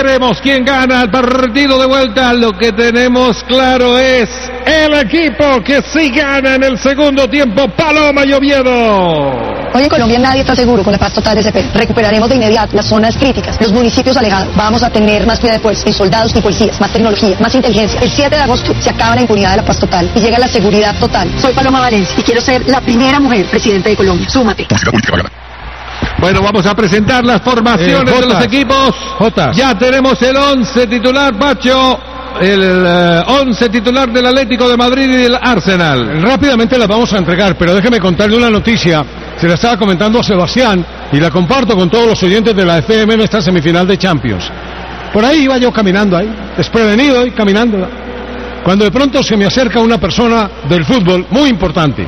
veremos quién gana el partido de vuelta. Lo que tenemos claro es el equipo que sí gana en el segundo tiempo, Paloma y Oviedo. Hoy en Colombia nadie está seguro con la paz total de SP. Recuperaremos de inmediato las zonas críticas, los municipios alejados. Vamos a tener más piedad de fuerza en soldados y policías, más tecnología, más inteligencia. El 7 de agosto se acaba la impunidad de la paz total y llega la seguridad total. Soy Paloma Valencia y quiero ser la primera mujer presidenta de Colombia. Súmate. Bueno, vamos a presentar las formaciones de los equipos. Ya tenemos el 11 titular, Pacho. El 11 titular del Atlético de Madrid y del Arsenal. Rápidamente las vamos a entregar, pero déjeme contarle una noticia. Se la estaba comentando a Sebastián y la comparto con todos los oyentes de la FM en esta semifinal de Champions. Por ahí iba yo caminando, desprevenido y caminando, cuando de pronto se me acerca una persona del fútbol muy importante,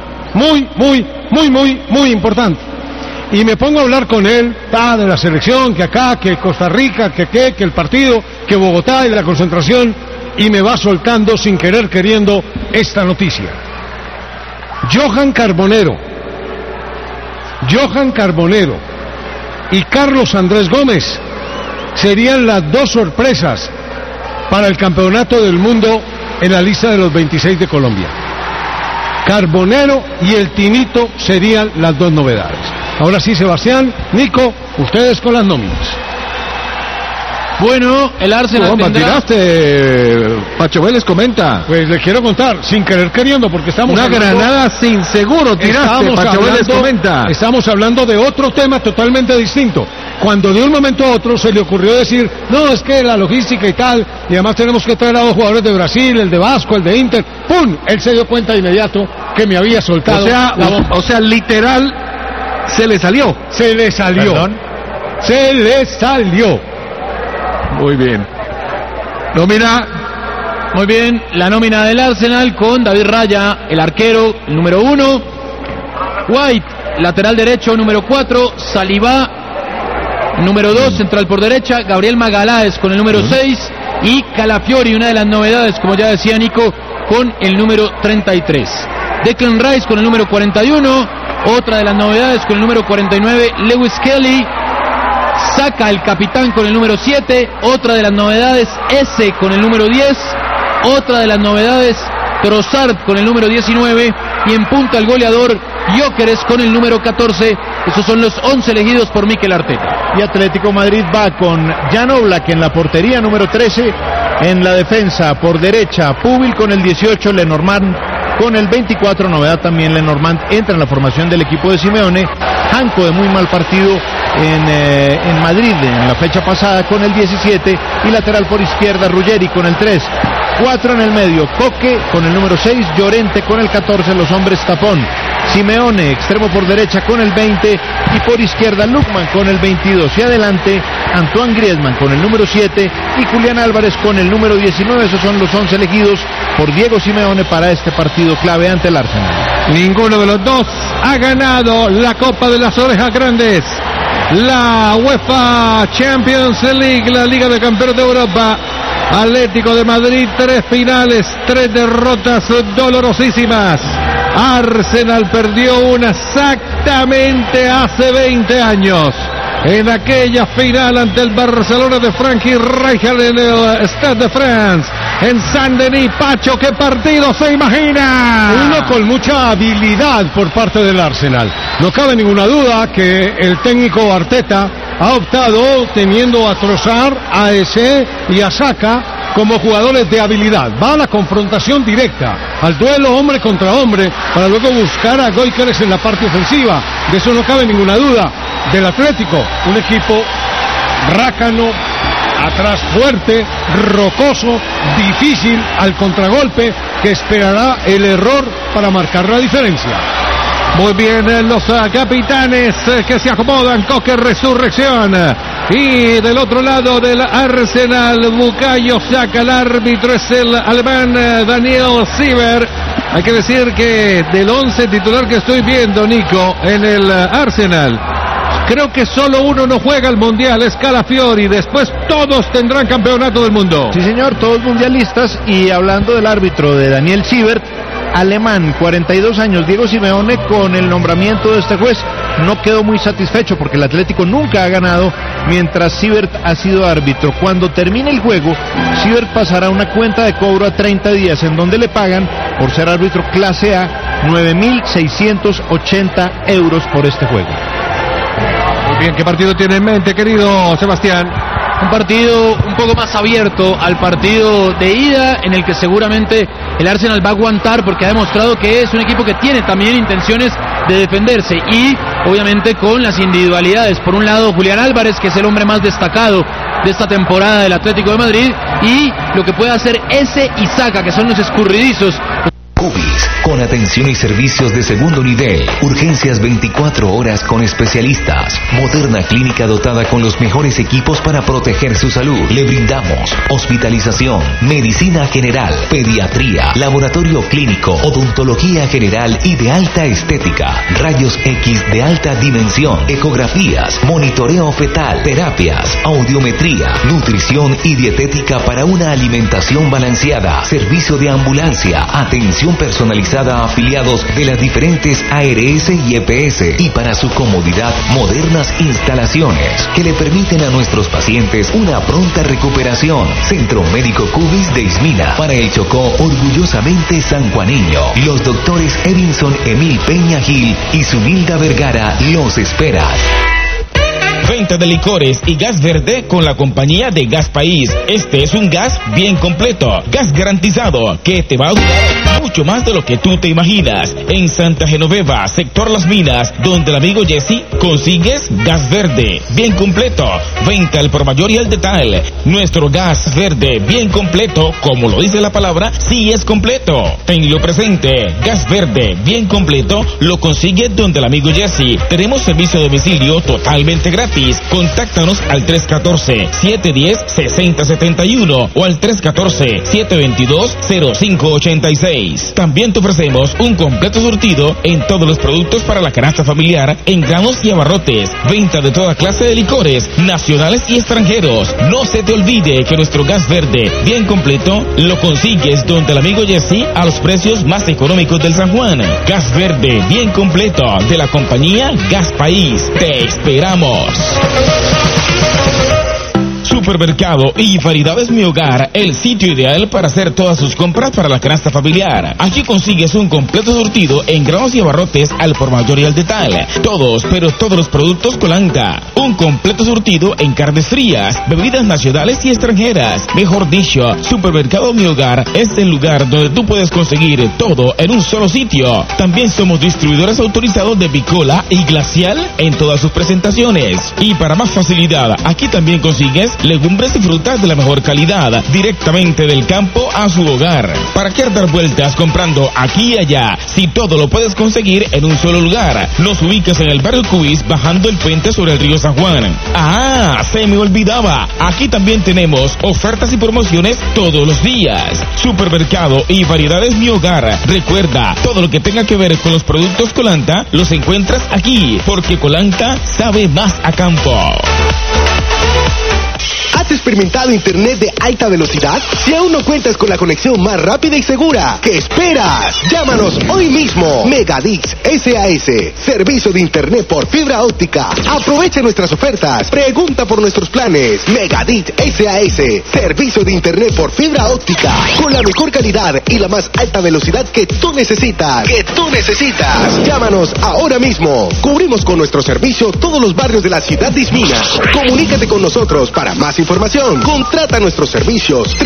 muy importante. Y me pongo a hablar con él, de la selección, que acá, que Costa Rica, que el partido, que Bogotá y la concentración, y me va soltando sin querer queriendo esta noticia. Johan Carbonero y Carlos Andrés Gómez serían las dos sorpresas para el campeonato del mundo en la lista de los 26 de Colombia. Carbonero y el Tinito serían las dos novedades. Ahora sí, Sebastián, Nico, ustedes con las nóminas. Bueno, el Arsenal tiraste, Pacho Vélez comenta. Pues le quiero contar, sin querer queriendo, porque estamos una granada sin seguro tiraste, Pacho Vélez comenta. Estamos hablando de otro tema totalmente distinto. Cuando de un momento a otro se le ocurrió decir, no, es que la logística y tal, y además tenemos que traer a dos jugadores de Brasil, el de Vasco, el de Inter, ¡pum! Él se dio cuenta de inmediato que me había soltado o sea, literal, se le salió. ¿Perdón? Se le salió. Muy bien. Nómina. Muy bien, la nómina del Arsenal con David Raya, el arquero, el número 1. White, lateral derecho, número 4. Saliba, número 2, central por derecha. Gabriel Magaláes con el número 6. Y Calafiori, una de las novedades, como ya decía Nico, con el número 33. Declan Rice con el número 41. Otra de las novedades con el número 49, Lewis Kelly. Saca el capitán con el número 7. Otra de las novedades, S con el número 10. Otra de las novedades, Trossard con el número 19. Y en punta el goleador, Gyökeres con el número 14. Esos son los 11 elegidos por Mikel Arteta. Y Atlético Madrid va con Jan Oblak en la portería, número 13. En la defensa, por derecha, Pubil con el 18, Lenormand con el 24, novedad también Lenormand entra en la formación del equipo de Simeone. Janko de muy mal partido en Madrid en la fecha pasada con el 17 y lateral por izquierda Ruggeri con el 3. 4 en el medio, Coque con el número 6, Llorente con el 14, los hombres tapón. Simeone, extremo por derecha con el 20 y por izquierda Lukman con el 22 y adelante Antoine Griezmann con el número 7 y Julián Álvarez con el número 19. Esos son los 11 elegidos por Diego Simeone para este partido clave ante el Arsenal. Ninguno de los dos ha ganado la Copa de las Orejas Grandes, la UEFA Champions League, la Liga de Campeones de Europa. Atlético de Madrid, 3 finales, 3 derrotas dolorosísimas. Arsenal perdió una exactamente hace 20 años, en aquella final ante el Barcelona de Frankie Rijkaard en el Stade de France, en Saint-Denis. Pacho, ¿qué partido se imagina? Uno con mucha habilidad por parte del Arsenal. No cabe ninguna duda que el técnico Arteta ha optado teniendo a Trossard, a Eze y a Saka como jugadores de habilidad. Va a la confrontación directa, al duelo hombre contra hombre, para luego buscar a Gyökeres en la parte ofensiva. De eso no cabe ninguna duda. Del Atlético, un equipo rácano, atrás fuerte, rocoso, difícil al contragolpe, que esperará el error para marcar la diferencia. Muy bien, los capitanes que se acomodan. Coque, Resurrección. Y del otro lado del Arsenal, Bukayo Saka. El árbitro es el alemán Daniel Sieber. Hay que decir que del 11 titular que estoy viendo, Nico, en el Arsenal, creo que solo uno no juega el Mundial, es Calafiori. Después todos tendrán campeonato del mundo. Sí, señor, todos mundialistas. Y hablando del árbitro de Daniel Siebert, alemán, 42 años. Diego Simeone, con el nombramiento de este juez, no quedó muy satisfecho porque el Atlético nunca ha ganado mientras Siebert ha sido árbitro. Cuando termine el juego, Siebert pasará una cuenta de cobro a 30 días en donde le pagan, por ser árbitro clase A, 9.680 euros por este juego. Muy bien, ¿qué partido tiene en mente, querido Sebastián? Un partido un poco más abierto al partido de ida, en el que seguramente el Arsenal va a aguantar porque ha demostrado que es un equipo que tiene también intenciones de defenderse y obviamente con las individualidades. Por un lado, Julián Álvarez, que es el hombre más destacado de esta temporada del Atlético de Madrid, y lo que puede hacer ese y Saka, que son los escurridizos. Cubis, con atención y servicios de segundo nivel, urgencias 24 horas con especialistas, moderna clínica dotada con los mejores equipos para proteger su salud. Le brindamos hospitalización, medicina general, pediatría, laboratorio clínico, odontología general y de alta estética, rayos X de alta dimensión, ecografías, monitoreo fetal, terapias, audiometría, nutrición y dietética para una alimentación balanceada, servicio de ambulancia, atención personalizada a afiliados de las diferentes ARS y EPS, y para su comodidad, modernas instalaciones que le permiten a nuestros pacientes una pronta recuperación. Centro Médico Cubis de Ismina, para el Chocó, orgullosamente sanjuaneño. Los doctores Edinson Emil Peña Gil y Zunilda Vergara los esperan. Venta de licores y gas verde con la compañía de Gas País. Este es un gas bien completo, gas garantizado, que te va a durar mucho más de lo que tú te imaginas. En Santa Genoveva, sector Las Minas, donde el amigo Jesse, consigues gas verde bien completo. Venta al por mayor y al detalle. Nuestro gas verde bien completo, como lo dice la palabra, sí es completo. Tenlo presente, gas verde bien completo lo consigues donde el amigo Jesse. Tenemos servicio de domicilio totalmente gratis. Contáctanos al 314-710-6071 o al 314-722-0586. También te ofrecemos un completo surtido en todos los productos para la canasta familiar, en granos y abarrotes. Venta de toda clase de licores, nacionales y extranjeros. No se te olvide que nuestro gas verde bien completo lo consigues donde el amigo Jesse a los precios más económicos del San Juan. Gas verde bien completo de la compañía Gas País. Te esperamos. Supermercado y Variedades Mi Hogar, el sitio ideal para hacer todas sus compras para la canasta familiar. Aquí consigues un completo surtido en granos y abarrotes al por mayor y al detalle. Todos, pero todos los productos Colanta. Un completo surtido en carnes frías, bebidas nacionales y extranjeras. Mejor dicho, Supermercado Mi Hogar es el lugar donde tú puedes conseguir todo en un solo sitio. También somos distribuidores autorizados de Bicola y Glacial en todas sus presentaciones. Y para más facilidad, aquí también consigues legumbres y frutas de la mejor calidad, directamente del campo a su hogar. ¿Para qué dar vueltas comprando aquí y allá, si todo lo puedes conseguir en un solo lugar? Nos ubicas en el barrio Cubis, bajando el puente sobre el río San Juan. ¡Ah! Se me olvidaba. Aquí también tenemos ofertas y promociones todos los días. Supermercado y Variedades Mi Hogar. Recuerda, todo lo que tenga que ver con los productos Colanta, los encuentras aquí, porque Colanta sabe más a campo. ¿Has experimentado internet de alta velocidad? Si aún no cuentas con la conexión más rápida y segura, ¿qué esperas? Llámanos hoy mismo. Megadix SAS, servicio de internet por fibra óptica. Aprovecha nuestras ofertas. Pregunta por nuestros planes. Megadix SAS, servicio de internet por fibra óptica, con la mejor calidad y la más alta velocidad que tú necesitas. Llámanos ahora mismo. Cubrimos con nuestro servicio todos los barrios de la ciudad de Ismina. Comunícate con nosotros para más información. Contrata nuestros servicios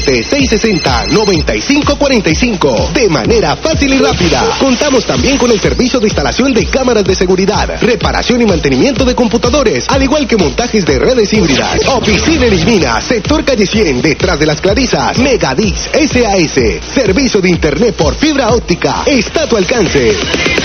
320-660-9545 de manera fácil y rápida. Contamos también con el servicio de instalación de cámaras de seguridad, reparación y mantenimiento de computadores, al igual que montajes de redes híbridas. Oficina en Ismina, sector calle 100, detrás de las Clarisas. Megadix SAS, servicio de internet por fibra óptica. Está a tu alcance.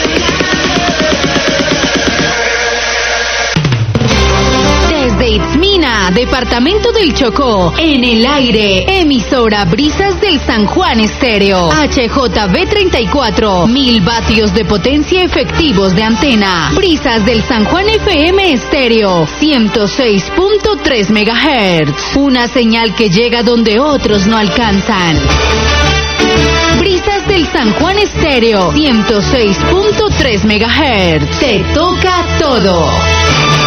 Desde Itzmina, departamento del Chocó, en el aire, emisora Brisas del San Juan Estéreo, HJB 34, 1000 vatios de potencia efectivos de antena. Brisas del San Juan FM Estéreo, 106.3 MHz, una señal que llega donde otros no alcanzan. Brisas del San Juan Estéreo, 106.3 MHz. Te toca todo.